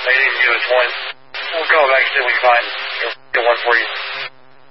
They didn't give us one. We'll call back and see if we can find one for you.